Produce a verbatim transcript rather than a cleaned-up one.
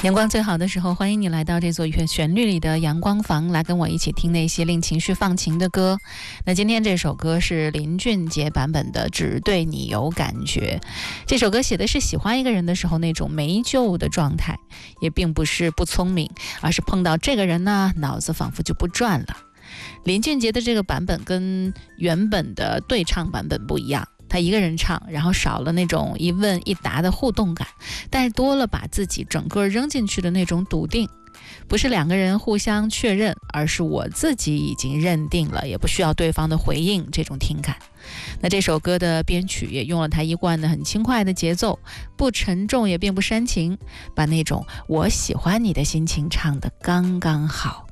阳光最好的时候，欢迎你来到这座旋律里的阳光房，来跟我一起听那些令情绪放晴的歌。那今天这首歌是林俊杰版本的《只对你有感觉》。这首歌写的是喜欢一个人的时候那种没救的状态，也并不是不聪明，而是碰到这个人呢，脑子仿佛就不转了。林俊杰的这个版本跟原本的对唱版本不一样，他一个人唱，然后少了那种一问一答的互动感，但是多了把自己整个扔进去的那种笃定。不是两个人互相确认，而是我自己已经认定了，也不需要对方的回应，这种听感。那这首歌的编曲也用了他一贯的很轻快的节奏，不沉重也并不煽情，把那种我喜欢你的心情唱得刚刚好。